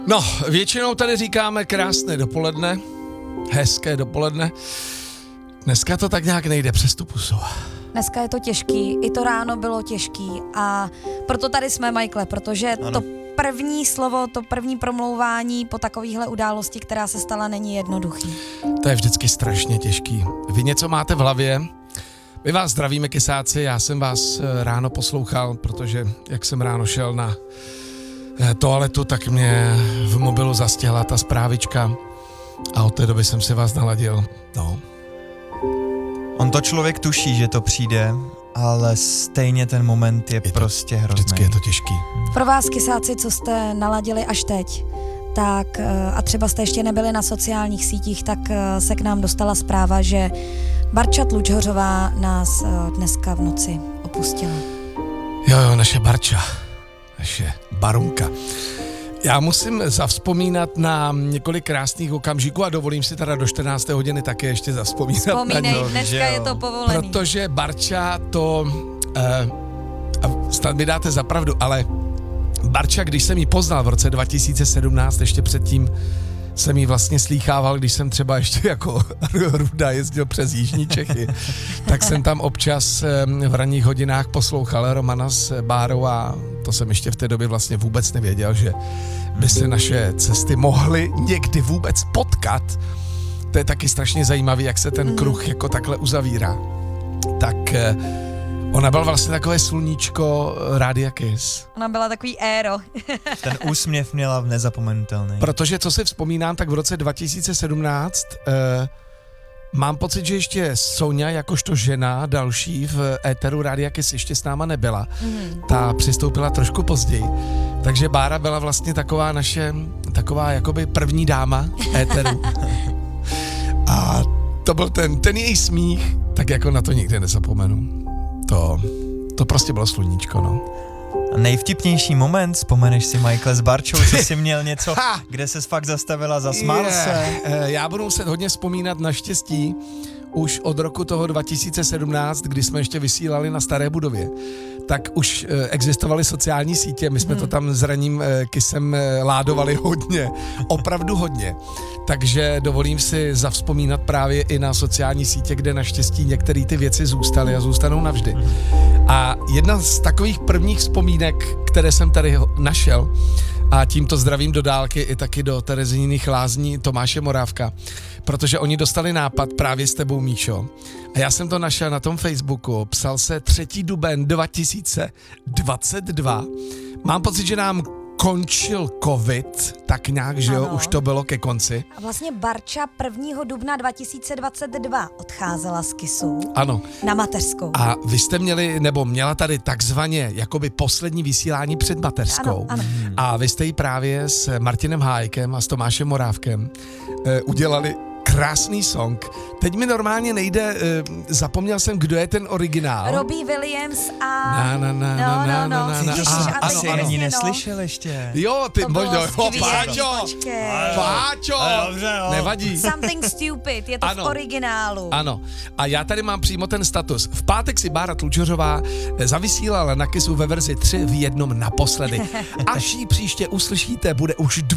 No, většinou tady říkáme krásné dopoledne, hezké dopoledne. Dneska to tak nějak nejde přes tu pusu. Dneska je to těžký, i to ráno bylo těžký a proto tady jsme, Michaele, protože to první slovo, to první promlouvání po takovýchhle události, která se stala, není jednoduchý. To je vždycky strašně těžký. Vy něco máte v hlavě, my vás zdravíme, kysáci, já jsem vás ráno poslouchal, protože jak jsem ráno šel na toaletu, tak mě v mobilu zastihla ta zprávička a od té doby jsem si vás naladil, no. On to člověk tuší, že to přijde, ale stejně ten moment je prostě hrozný. Vždycky je to těžký. Pro vás, kysáci, co jste naladili až teď, tak a třeba jste ještě nebyli na sociálních sítích, tak se k nám dostala zpráva, že Barča Tlučhořová nás dneska v noci opustila. Jo, naše Barča, naše Barunka. Já musím zavzpomínat na několik krásných okamžiků a dovolím si teda do 14. hodiny také ještě zavzpomínat. Vzpomínej, dneska je to povolený. Protože Barča to, a snad mi dáte za pravdu, ale Barča, když jsem ji poznal v roce 2017, ještě předtím jsem ji vlastně slýchával, když jsem třeba ještě jako Ruda jezdil přes Jižní Čechy, tak jsem tam občas v ranních hodinách poslouchal Romana s Bárou a to jsem ještě v té době vlastně vůbec nevěděl, že by se naše cesty mohly někdy vůbec potkat. To je taky strašně zajímavý, jak se ten kruh jako takhle uzavírá. Tak ona byla vlastně takové sluníčko Rádia Kiss. Ona byla takový éro. Ten úsměv měla nezapomenutelný. Protože co si vzpomínám, tak v roce 2017 mám pocit, že ještě Sonja, jakožto žena další v éteru Rádia Kiss ještě s náma nebyla. Ta přistoupila trošku později. Takže Bára byla vlastně taková jakoby první dáma éteru. A to byl ten její smích, tak jako na to nikdy nezapomenu. To prostě bylo sluníčko, no. A nejvtipnější moment, vzpomeneš si, Michaele, s Barčou, že jsi měl něco, kde ses fakt zastavila, zasmál se? Já budu muset hodně vzpomínat, naštěstí už od roku toho 2017, kdy jsme ještě vysílali na staré budově, tak už existovaly sociální sítě, my jsme to tam s ranním Kissem ládovali hodně, opravdu hodně. Takže dovolím si zavzpomínat právě i na sociální sítě, kde naštěstí některé ty věci zůstaly a zůstanou navždy. A jedna z takových prvních vzpomínek, které jsem tady našel, a tímto zdravím do dálky i taky do Terezíných Lázní Tomáše Morávka, protože oni dostali nápad právě s tebou, Míšo. A já jsem to našel na tom Facebooku, psal se 3. duben 2022. Mám pocit, že nám končil covid, tak nějak, že jo, už to bylo ke konci. A vlastně Barča 1. dubna 2022 odcházela z Kissu. Ano. Na mateřskou. A vy jste měla tady takzvaně jakoby poslední vysílání před mateřskou. Ano. A vy jste ji právě s Martinem Hájkem a s Tomášem Morávkem udělali krásný song. Teď mi normálně nejde, zapomněl jsem, kdo je ten originál. Robbie Williams a... Asi ani neslyšel ještě. Jo, ty možná, Páčo, Dobře, jo. nevadí. Something Stupid, je to v originálu. Ano, a já tady mám přímo ten status. V pátek si Bára Tlučhořová zavysílala na Kissu ve verzi 3 v 1 naposledy. Až ji příště uslyšíte, bude už